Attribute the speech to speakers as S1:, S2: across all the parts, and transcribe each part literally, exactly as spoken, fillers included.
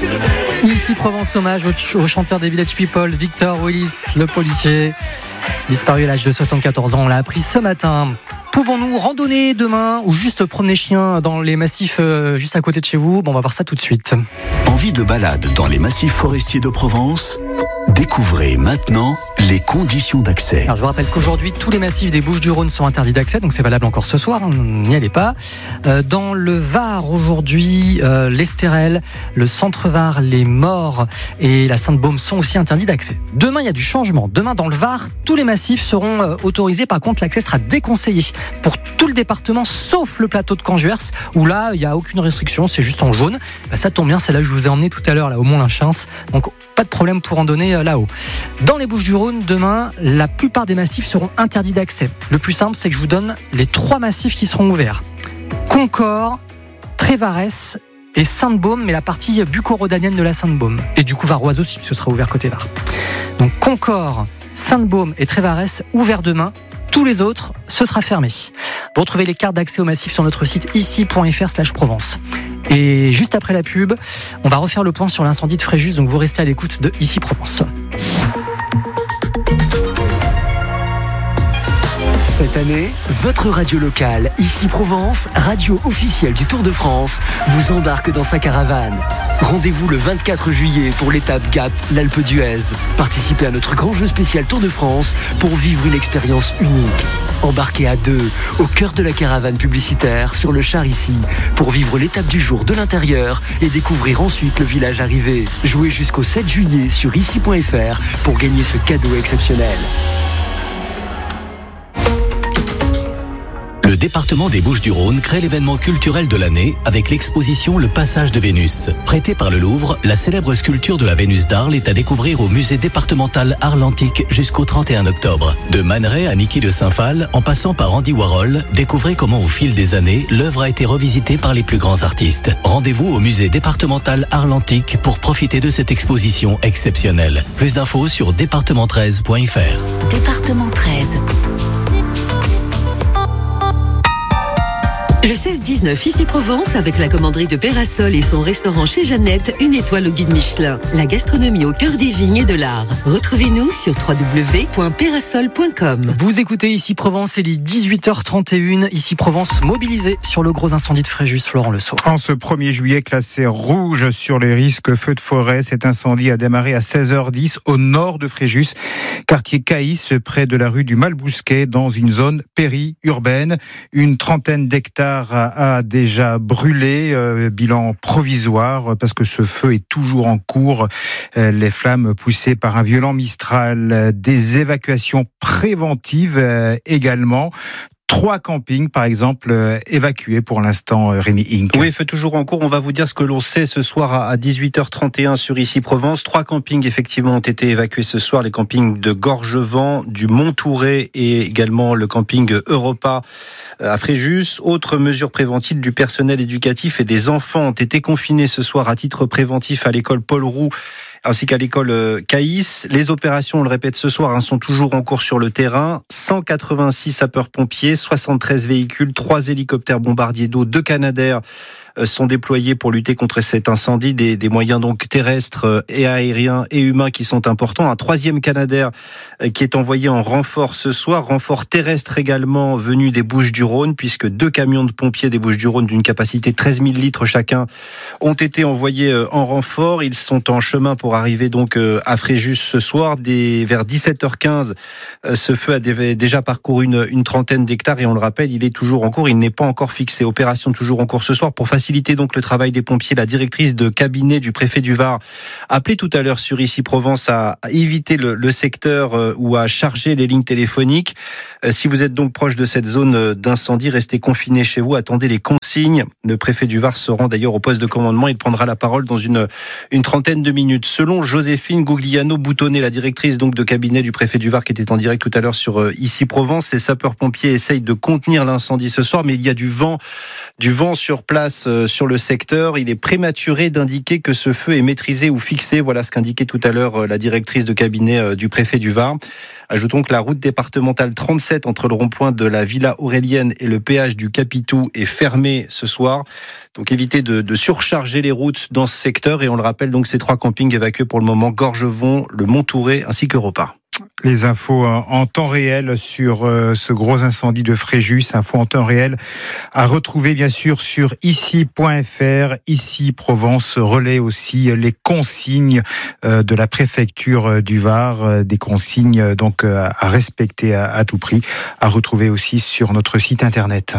S1: Ici Provence, hommage au, ch- au chanteur des Village People, Victor Willis, le policier, disparu à l'âge de soixante-quatorze ans. On l'a appris ce matin. Pouvons-nous randonner demain ou juste promener chien dans les massifs euh, juste à côté de chez vous? Bon, on va voir ça tout de suite.
S2: Envie de balade dans les massifs forestiers de Provence? Découvrez maintenant les conditions d'accès.
S1: Alors, je vous rappelle qu'aujourd'hui, tous les massifs des Bouches-du-Rhône sont interdits d'accès, donc c'est valable encore ce soir, hein, n'y allez pas. Euh, dans le Var, aujourd'hui, euh, l'Estérel, le Centre-Var, les Maures et la Sainte-Baume sont aussi interdits d'accès. Demain, il y a du changement. Demain, dans le Var, tous les massifs seront euh, autorisés. Par contre, l'accès sera déconseillé pour tout le département, sauf le plateau de Canjuers, où là, il n'y a aucune restriction, c'est juste en jaune. Bah, ça tombe bien, c'est là où je vous ai emmené tout à l'heure, là, au Mont-Lynchens. Donc, pas de problème pour randonner euh, là-haut. Dans les Bouches-du-Rhône, demain, la plupart des massifs seront interdits d'accès. Le plus simple, c'est que je vous donne les trois massifs qui seront ouverts. Concors, Trévarès et Sainte-Baume, mais la partie bucco-rhodanienne de la Sainte-Baume. Et du coup, Varoise aussi, ce sera ouvert côté Var. Donc, Concors, Sainte-Baume et Trévarès, ouverts demain. Tous les autres, ce sera fermé. Vous retrouvez les cartes d'accès au massif sur notre site ici point f r slash Provence. Et juste après la pub, on va refaire le point sur l'incendie de Fréjus, donc vous restez à l'écoute de Ici Provence.
S2: Cette année, votre radio locale, Ici Provence, radio officielle du Tour de France, vous embarque dans sa caravane. Rendez-vous le vingt-quatre juillet pour l'étape Gap, l'Alpe d'Huez. Participez à notre grand jeu spécial Tour de France pour vivre une expérience unique. Embarquez à deux, au cœur de la caravane publicitaire, sur le char ici, pour vivre l'étape du jour de l'intérieur et découvrir ensuite le village arrivé. Jouez jusqu'au sept juillet sur ici point f r pour gagner ce cadeau exceptionnel.
S3: Le département des Bouches-du-Rhône crée l'événement culturel de l'année avec l'exposition Le Passage de Vénus. Prêtée par le Louvre, la célèbre sculpture de la Vénus d'Arles est à découvrir au musée départemental Arles-Antiques jusqu'au trente et un octobre. De Man Ray à Niki de Saint-Phal, en passant par Andy Warhol, découvrez comment au fil des années, l'œuvre a été revisitée par les plus grands artistes. Rendez-vous au musée départemental Arles-Antiques pour profiter de cette exposition exceptionnelle. Plus d'infos sur département treize point f r.
S4: Département treize.
S5: Le seize dix-neuf, Ici Provence, avec la commanderie de Pérasol et son restaurant chez Jeannette, une étoile au guide Michelin. La gastronomie au cœur des vignes et de l'art. Retrouvez-nous sur w w w point pérasol point com.
S1: Vous écoutez Ici Provence, il est dix-huit heures trente et une. Ici Provence mobilisé sur le gros incendie de Fréjus, Florent Le Sceau.
S6: En ce premier juillet, classé rouge sur les risques feux de forêt, cet incendie a démarré à seize heures dix au nord de Fréjus, quartier Caïs, près de la rue du Malbousquet, dans une zone périurbaine. Une trentaine d'hectares a déjà brûlé, euh, bilan provisoire parce que ce feu est toujours en cours. Euh, les flammes poussées par un violent Mistral, des évacuations préventives euh, également. Trois campings, par exemple, euh, évacués pour l'instant, euh, Rémi Inc.
S7: Oui, feu toujours en cours. On va vous dire ce que l'on sait ce soir à dix-huit heures trente et un sur Ici Provence. Trois campings, effectivement, ont été évacués ce soir. Les campings de Gorgevent, du Mont-Touré et également le camping Europa à Fréjus. Autres mesures préventives du personnel éducatif et des enfants ont été confinés ce soir à titre préventif à l'école Paul Roux ainsi qu'à l'école Caïs. Les opérations, on le répète ce soir, hein, sont toujours en cours sur le terrain. cent quatre-vingt-six sapeurs-pompiers, soixante-treize véhicules, trois hélicoptères bombardiers d'eau, deux Canadair sont déployés pour lutter contre cet incendie, des, des moyens donc terrestres et aériens et humains qui sont importants. Un troisième Canadair qui est envoyé en renfort ce soir, renfort terrestre également venu des Bouches-du-Rhône, puisque deux camions de pompiers des Bouches-du-Rhône d'une capacité de treize mille litres chacun ont été envoyés en renfort. Ils sont en chemin pour arriver donc à Fréjus ce soir. Des, vers dix-sept heures quinze, ce feu a déjà parcouru une, une trentaine d'hectares et on le rappelle, il est toujours en cours, il n'est pas encore fixé. Opération toujours en cours ce soir pour faciliter donc le travail des pompiers. La directrice de cabinet du préfet du Var a appelé tout à l'heure sur Ici Provence à éviter le, le secteur ou à charger les lignes téléphoniques. Si vous êtes donc proche de cette zone d'incendie, restez confinés chez vous, attendez les consignes. Le préfet du Var se rend d'ailleurs au poste de commandement. Il prendra la parole dans une, une trentaine de minutes. Selon Joséphine Gugliano-Boutonnet, la directrice donc de cabinet du préfet du Var qui était en direct tout à l'heure sur Ici Provence, les sapeurs-pompiers essayent de contenir l'incendie ce soir, mais il y a du vent, du vent sur place euh, sur le secteur. Il est prématuré d'indiquer que ce feu est maîtrisé ou fixé. Voilà ce qu'indiquait tout à l'heure euh, la directrice de cabinet euh, du préfet du Var. Ajoutons que la route départementale trente-sept entre le rond-point de la Villa Aurélienne et le péage du Capitou est fermée ce soir. Donc évitez de, de surcharger les routes dans ce secteur. Et on le rappelle, donc ces trois campings évacués pour le moment, Gorgevon, le Mont-Touré ainsi que Repas.
S6: Les infos en temps réel sur ce gros incendie de Fréjus, infos en temps réel à retrouver bien sûr sur ici point f r. Ici Provence relaie aussi les consignes de la préfecture du Var, des consignes donc à respecter à tout prix, à retrouver aussi sur notre site internet.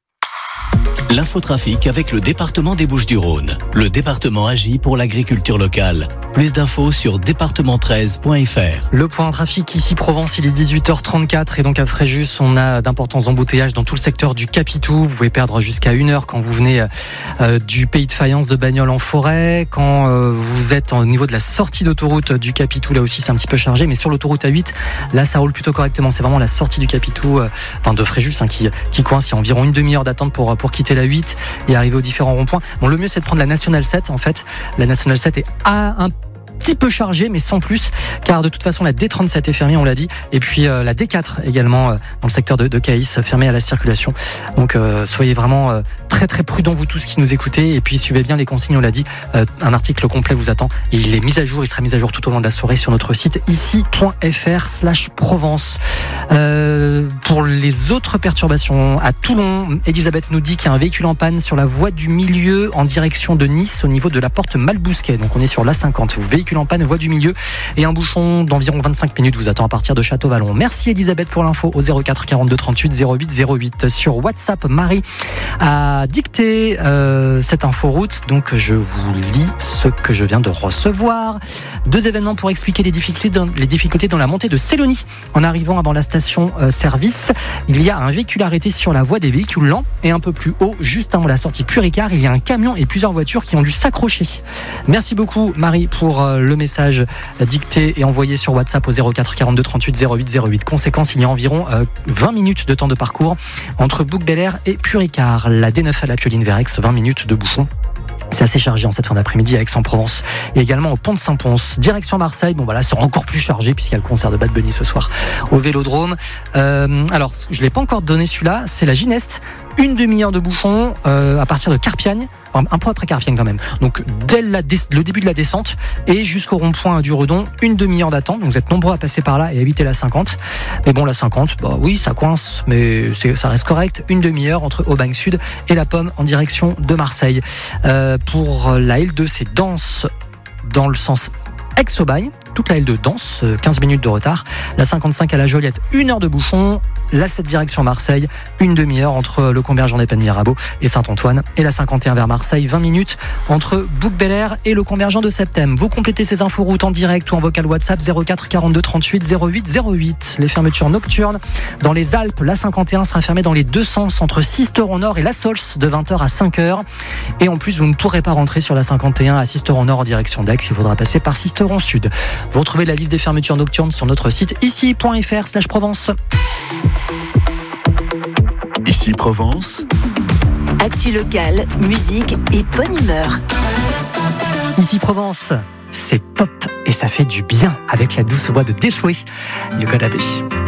S3: L'infotrafic avec le département des Bouches-du-Rhône. Le département agit pour l'agriculture locale. Plus d'infos sur département treize point f r.
S1: Le point trafic ici Provence, il est dix-huit heures trente-quatre et donc à Fréjus, on a d'importants embouteillages dans tout le secteur du Capitou. Vous pouvez perdre jusqu'à une heure quand vous venez euh, du pays de faïence de Bagnoles en forêt. Quand euh, vous êtes au niveau de la sortie d'autoroute du Capitou, là aussi c'est un petit peu chargé, mais sur l'autoroute A huit, là ça roule plutôt correctement. C'est vraiment la sortie du Capitou, euh, enfin de Fréjus, hein, qui, qui coince. Il y a environ une demi-heure d'attente pour, pour quitter la huit et arriver aux différents ronds-points. Bon, le mieux c'est de prendre la Nationale sept en fait. La Nationale sept est à un petit peu chargé mais sans plus, car de toute façon la D trente-sept est fermée, on l'a dit, et puis euh, la D quatre également euh, dans le secteur de, de Caïs, fermée à la circulation. Donc euh, soyez vraiment euh, très très prudents vous tous qui nous écoutez, et puis suivez bien les consignes, on l'a dit. Euh, un article complet vous attend et il est mis à jour, il sera mis à jour tout au long de la soirée sur notre site ici point f r slash Provence. Euh, pour les autres perturbations à Toulon, Elisabeth nous dit qu'il y a un véhicule en panne sur la voie du milieu en direction de Nice au niveau de la porte Malbousquet. Donc on est sur l'A cinquante. Vous véhicule en panne, voie du milieu, et un bouchon d'environ vingt-cinq minutes vous attend à partir de Château-Vallon. Merci Elisabeth pour l'info au zéro quatre quarante-deux trente-huit zéro huit zéro huit. Sur WhatsApp, Marie a dicté euh, cette inforoute, donc je vous lis ce que je viens de recevoir. Deux événements pour expliquer les difficultés dans, les difficultés dans la montée de Sélonie. En arrivant avant la station euh, service, il y a un véhicule arrêté sur la voie des véhicules lents, et un peu plus haut, juste avant la sortie Puricard, il y a un camion et plusieurs voitures qui ont dû s'accrocher. Merci beaucoup Marie pour euh, le message dicté et envoyé sur WhatsApp au zéro quatre quarante-deux trente-huit zéro huit zéro huit. Conséquence, il y a environ euh, vingt minutes de temps de parcours entre Bouc-Bel-Air et Puricard. La D neuf à la Pioline-Verex, vingt minutes de bouchon. C'est assez chargé en cette fin d'après-midi à Aix-en-Provence et également au pont de Saint-Pons. Direction Marseille, bon voilà, c'est encore plus chargé puisqu'il y a le concert de Bad Bunny ce soir au Vélodrome. Euh, alors, je ne l'ai pas encore donné celui-là, c'est la Gineste. Une demi-heure de bouchon euh, à partir de Carpiagne, enfin, un peu après Carpiagne quand même. Donc dès la dé- le début de la descente et jusqu'au rond-point du Redon, une demi-heure d'attente. Donc vous êtes nombreux à passer par là et à éviter la cinquante. Mais bon, la cinquante, bah oui, ça coince, mais c'est, ça reste correct. Une demi-heure entre Aubagne Sud et La Pomme en direction de Marseille. Euh, pour la L deux, c'est Danse dans le sens Aix-Aubagne. Toute la L deux Danse, quinze minutes de retard. La cinquante-cinq à la Joliette, une heure de bouchon. La sept direction Marseille, une demi-heure entre le convergent des Pennes-Mirabeau et Saint-Antoine. Et la cinquante et un vers Marseille, vingt minutes entre Bouc-Bel-Air et le convergent de Septem. Vous complétez ces inforoutes en direct ou en vocal WhatsApp zéro quatre quarante-deux trente-huit zéro huit zéro huit. Les fermetures nocturnes dans les Alpes, la cinquante et un sera fermée dans les deux sens entre Sisteron-Nord et La Sols de vingt heures à cinq heures. Et en plus, vous ne pourrez pas rentrer sur la cinquante et un à Sisteron-Nord en direction d'Aix. Il faudra passer par Sisteron-Sud. Vous retrouvez la liste des fermetures nocturnes sur notre site ici point f r slash Provence.
S2: Ici Provence.
S5: Actu locale, musique et bonne humeur.
S1: Ici Provence, c'est pop et ça fait du bien avec la douce voix de Deshoué, You Gotta Be.